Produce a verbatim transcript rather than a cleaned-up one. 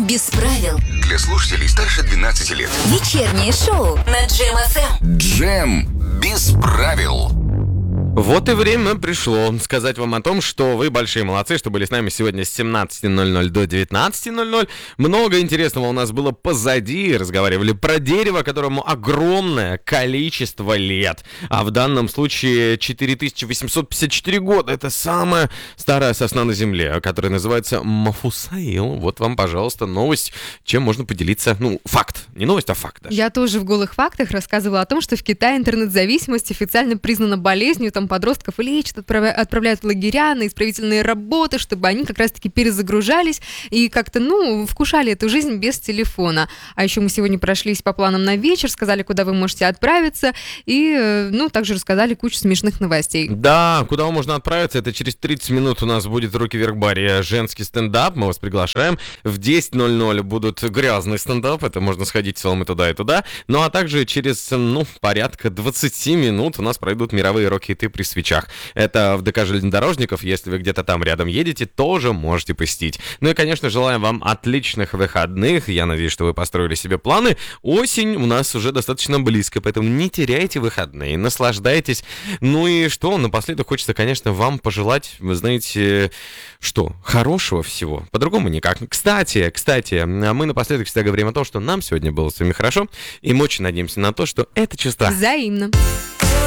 Без правил. Для слушателей старше двенадцати лет. Вечернее шоу на Джем эф эм. Джем без правил. Вот и время пришло сказать вам о том, что вы большие молодцы, что были с нами сегодня с семнадцати ноль-ноль до девятнадцати ноль-ноль. Много интересного у нас было позади. Разговаривали про дерево, которому огромное количество лет. А в данном случае четыре тысячи восемьсот пятьдесят четыре года. Это самая старая сосна на Земле, которая называется Мафусаил. Вот вам, пожалуйста, новость, чем можно поделиться. Ну, факт. Не новость, а факт даже. Я тоже в голых фактах рассказывала о том, что в Китае интернет-зависимость официально признана болезнью. Там подростков лечат, отправляют в лагеря на исправительные работы, чтобы они как раз-таки перезагружались и как-то, ну, вкушали эту жизнь без телефона. А еще мы сегодня прошлись по планам на вечер, сказали, куда вы можете отправиться, и, ну, также рассказали кучу смешных новостей. Да, куда можно отправиться, это через тридцать минут у нас будет «Руки вверх баре» женский стендап, мы вас приглашаем. В десять ноль-ноль будут грязный стендап, это можно сходить в целом и туда, и туда. Ну, а также через, ну, порядка двадцать минут у нас пройдут мировые рок-хиты при свечах. Это в ДК железнодорожников, если вы где-то там рядом едете, тоже можете посетить. Ну и, конечно, желаем вам отличных выходных. Я надеюсь, что вы построили себе планы. Осень у нас уже достаточно близко, поэтому не теряйте выходные, наслаждайтесь. Ну и что, напоследок хочется, конечно, вам пожелать, вы знаете, что? Хорошего всего. По-другому никак. Кстати, кстати, мы напоследок всегда говорим о том, что нам сегодня было с вами хорошо, и мы очень надеемся на то, что это чувство взаимно.